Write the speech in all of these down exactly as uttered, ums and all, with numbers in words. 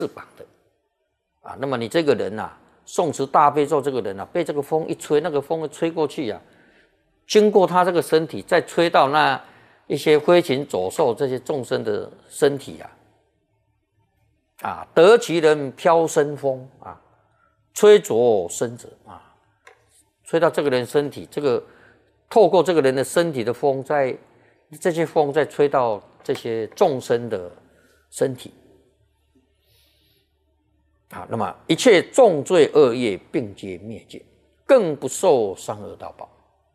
翅膀的啊。那么你这个人呐、啊，诵持大悲咒这个人啊，被这个风一吹，那个风吹过去啊，经过他这个身体，再吹到那一些飞禽走兽这些众生的身体啊，啊，得其人飘生风啊，吹着身者啊，吹到这个人身体，这个透过这个人的身体的风，在这些风再吹到这些众生的身体。啊，那么一切重罪恶业并皆灭尽，更不受三恶道报。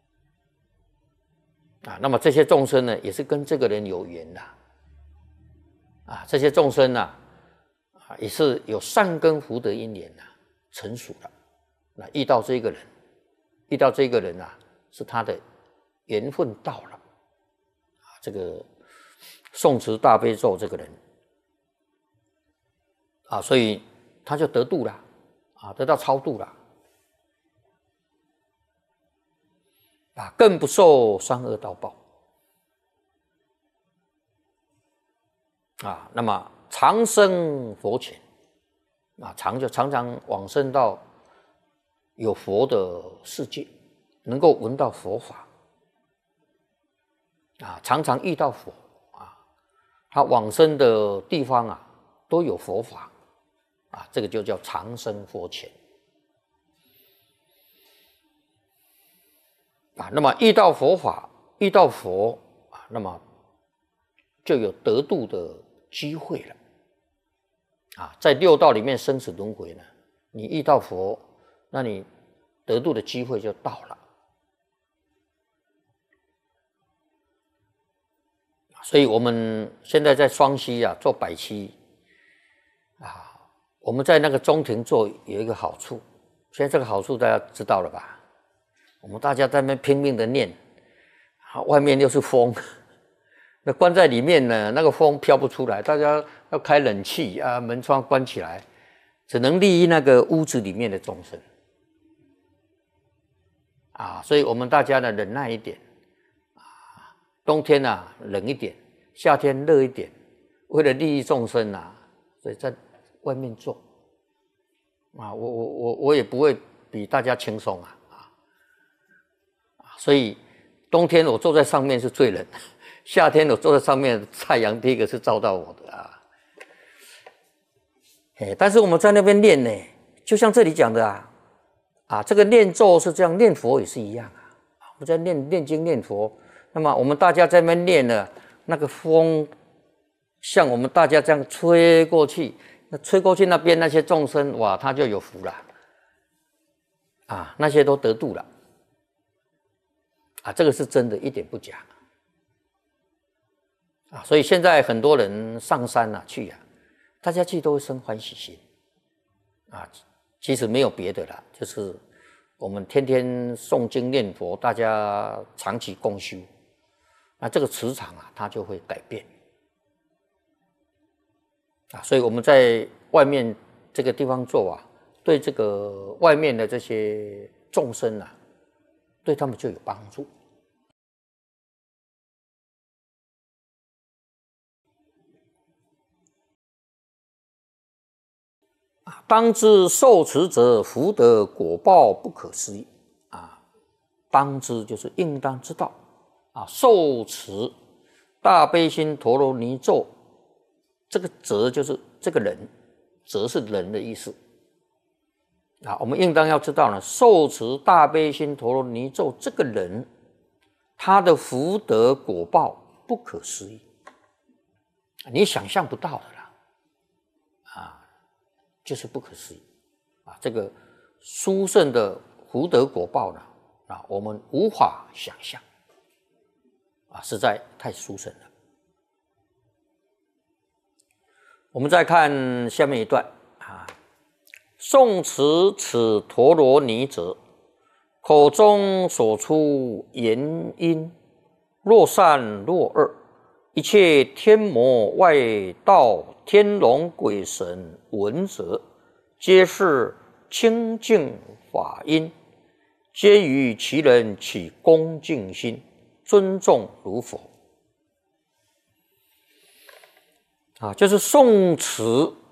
啊，那么这些众生呢，也是跟这个人有缘的。啊，这些众生呢、啊，啊，也是有善根福德因缘呐、啊，成熟了。那遇到这个人，遇到这个人啊，是他的缘分到了。啊，这个诵持大悲咒这个人，啊，所以他就得度了，啊，得到超度了，啊，更不受三恶道报，啊，那么长生佛前，啊，常就常常往生到有佛的世界，能够闻到佛法，啊，常常遇到佛，啊，他往生的地方啊，都有佛法。啊，这个就叫长生佛前啊。那么遇到佛法，遇到佛啊，那么就有得度的机会了啊。在六道里面生死轮回呢，你遇到佛，那你得度的机会就到了。所以我们现在在双溪啊做百期啊。我们在那个中庭做有一个好处，现在这个好处大家知道了吧？我们大家在那边拼命的念，外面又是风，那关在里面呢，那个风飘不出来，大家要开冷气啊，门窗关起来，只能利益那个屋子里面的众生啊。所以我们大家呢忍耐一点啊，冬天啊冷一点，夏天热一点，为了利益众生啊，所以在外面做啊，我我我我也不会比大家轻松啊啊，所以冬天我坐在上面是最冷，夏天我坐在上面，太阳第一个是照到我的啊。哎，但是我们在那边念呢，就像这里讲的啊，啊，这个念咒是这样，念佛也是一样啊。我们在念念经念佛，那么我们大家在那边念呢，那个风像我们大家这样吹过去。那吹过去那边那些众生，哇，他就有福了，啊，那些都得度了，啊，这个是真的，一点不假，啊，所以现在很多人上山啊去啊，大家去都会生欢喜心，啊，其实没有别的啦，就是我们天天诵经念佛，大家长期共修，那这个磁场啊，它就会改变。啊，所以我们在外面这个地方做啊，对这个外面的这些众生啊，对他们就有帮助。啊，当知受持者福德果报不可思议啊！当知就是应当知道啊，受持大悲心陀罗尼咒。这个则就是这个人，则是人的意思啊。我们应当要知道呢，受持大悲心陀罗尼咒这个人，他的福德果报不可思议，你想象不到的啦，啊，就是不可思议啊。这个殊胜的福德果报呢，啊，我们无法想象啊，实在太殊胜了。我们再看下面一段啊，诵持此陀罗尼者，口中所出言音，若善若恶，一切天魔外道天龙鬼神闻者，皆是清净法音，皆于其人起恭敬心，尊重如佛。啊，就是诵持